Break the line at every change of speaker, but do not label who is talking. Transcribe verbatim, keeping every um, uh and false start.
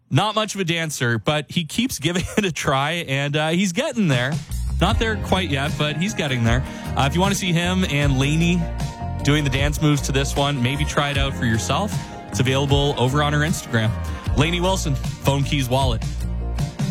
Not much of a dancer, but he keeps giving it a try, and uh, he's getting there. Not there quite yet, but he's getting there. Uh, if you want to see him and Lainey doing the dance moves to this one, maybe try it out for yourself. It's available over on her Instagram. Lainey Wilson, Phone Keys Wallet.